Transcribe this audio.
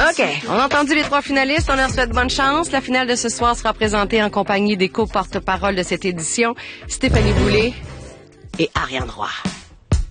OK, on a entendu les 3 finalistes, on leur souhaite bonne chance. La finale de ce soir sera présentée en compagnie des co-porte-parole de cette édition, Stéphanie Boulay et Ariane Roy.